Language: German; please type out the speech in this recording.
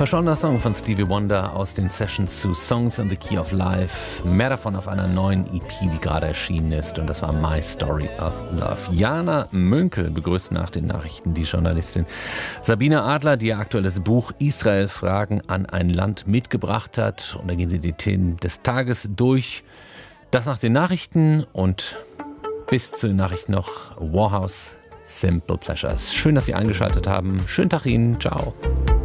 Verschollener Song von Stevie Wonder aus den Sessions zu Songs in the Key of Life. Mehr davon auf einer neuen EP, die gerade erschienen ist. Und das war My Story of Love. Jana Mönkel begrüßt nach den Nachrichten die Journalistin Sabine Adler, die ihr aktuelles Buch Israel Fragen an ein Land mitgebracht hat. Und da gehen sie die Themen des Tages durch. Das nach den Nachrichten und bis zu den Nachrichten noch Warhouse, Simple Pleasures. Schön, dass Sie eingeschaltet haben. Schönen Tag Ihnen. Ciao.